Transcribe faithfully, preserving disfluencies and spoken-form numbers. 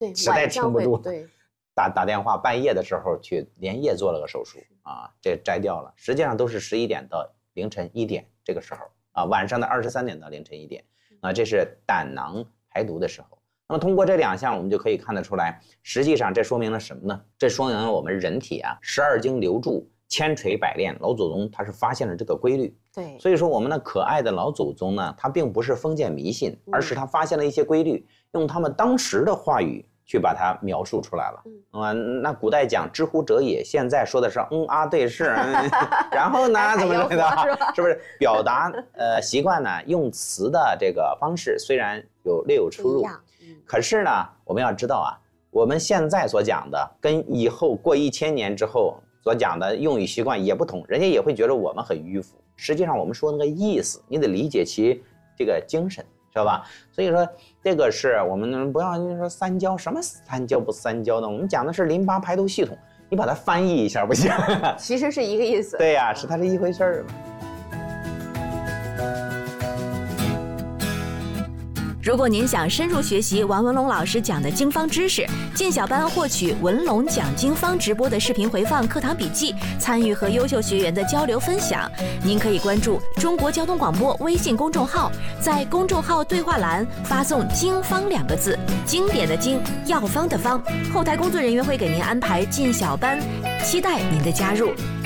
对， 实在撑不住， 对， 打打电话半夜的时候去连夜做了个手术啊，这摘掉了，实际上都是十一点到凌晨一点这个时候啊，晚上的二十三点到凌晨一点啊，这是胆囊排毒的时候。那么通过这两项，我们就可以看得出来，实际上这说明了什么呢？这说明了我们人体啊，十二经流注，千锤百炼，老祖宗他是发现了这个规律。 对， 所以说我们的可爱的老祖宗呢，他并不是封建迷信，而是他发现了一些规律，用他们当时的话语去把它描述出来了。嗯啊，那古代讲知乎者也，现在说的是嗯啊对是，嗯、然后呢怎么怎么的，是不是表达呃习惯呢？用词的这个方式虽然有略有出入，可是呢，我们要知道啊，我们现在所讲的跟以后过一千年之后所讲的用语习惯也不同，人家也会觉得我们很迂腐。实际上我们说那个意思，你得理解其这个精神，知道吧？所以说这个是我们不要说三焦，什么三焦不三焦的，我们讲的是淋巴排毒系统，你把它翻译一下不行？ 其实是一个意思。 对呀、啊，是它是一回事儿嘛。 如果您想深入学习王文龙老师讲的经方知识，进小班获取文龙讲经方直播的视频回放、课堂笔记，参与和优秀学员的交流分享，您可以关注中国交通广播微信公众号，在公众号对话栏发送“经方”两个字，经典的经，药方的方，后台工作人员会给您安排进小班，期待您的加入。